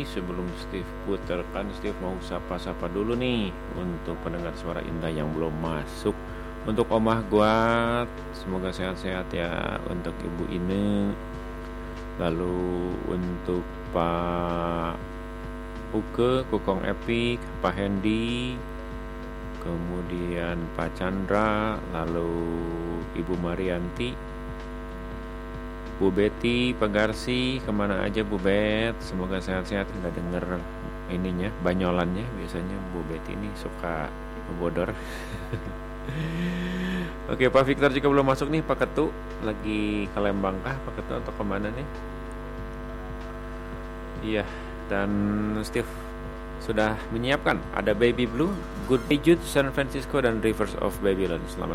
Sebelum Steve putarkan, Steve mau sapa-sapa dulu nih untuk pendengar suara indah yang belum masuk. Untuk omah gua, semoga sehat-sehat ya. Untuk ibu Ine, lalu untuk Pak Uke, Kukong Epik, Pak Hendy, kemudian Pak Chandra, lalu Ibu Marianti, Bu Betty, Pak Garsi, kemana aja Bu Bet? Semoga sehat-sehat. Nggak denger ininya, banyolannya. Biasanya Bu Betty ini suka ngebodor. Oke, Pak Victor juga belum masuk nih. Pak Ketu lagi ke Lembang kah? Pak Ketu atau kemana nih? Iya, dan Steve sudah menyiapkan. Ada Baby Blue, Goodbye Jude, San Francisco, dan Rivers of Babylon. Selamat